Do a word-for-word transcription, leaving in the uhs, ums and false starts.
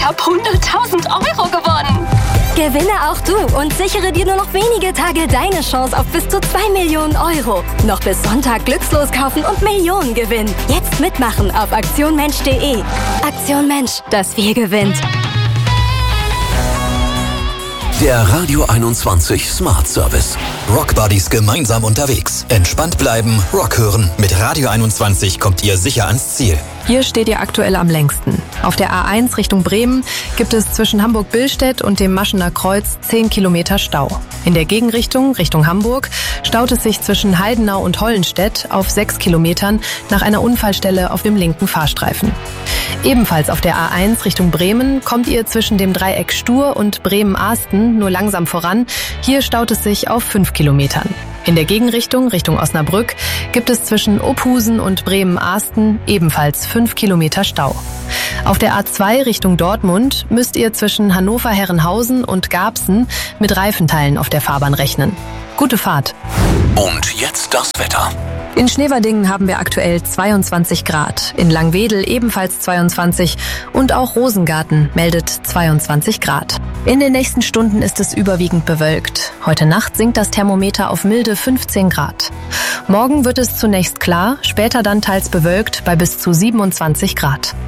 habe hunderttausend Euro gewonnen. Gewinne auch du und sichere dir nur noch wenige Tage deine Chance auf bis zu zwei Millionen Euro. Noch bis Sonntag Glückslos kaufen und Millionen gewinnen. Jetzt mitmachen auf aktion mensch punkt de. Aktion Mensch, das wir gewinnt. Der Radio einundzwanzig Smart Service. Rockbuddies gemeinsam unterwegs. Entspannt bleiben, Rock hören. Mit Radio einundzwanzig kommt ihr sicher ans Ziel. Hier steht ihr aktuell am längsten. Auf der A eins Richtung Bremen gibt es zwischen Hamburg-Billstedt und dem Maschener Kreuz zehn Kilometer Stau. In der Gegenrichtung, Richtung Hamburg, staut es sich zwischen Heidenau und Hollenstedt auf sechs Kilometern nach einer Unfallstelle auf dem linken Fahrstreifen. Ebenfalls auf der A eins Richtung Bremen kommt ihr zwischen dem Dreieck Stur und Bremen-Ahsten nur langsam voran. Hier staut es sich auf fünf Kilometern. In der Gegenrichtung, Richtung Osnabrück, gibt es zwischen Ophusen und Bremen-Ahsten ebenfalls fünf Kilometer Stau. Auf der A zwei Richtung Dortmund müsst ihr zwischen Hannover-Herrenhausen und Garbsen mit Reifenteilen auf der Fahrbahn rechnen. Gute Fahrt. Und jetzt das Wetter. In Schneverdingen haben wir aktuell zweiundzwanzig Grad, in Langwedel ebenfalls zweiundzwanzig und auch Rosengarten meldet zweiundzwanzig Grad. In den nächsten Stunden ist es überwiegend bewölkt. Heute Nacht sinkt das Thermometer auf milde fünfzehn Grad. Morgen wird es zunächst klar, später dann teils bewölkt bei bis zu siebenundzwanzig Grad.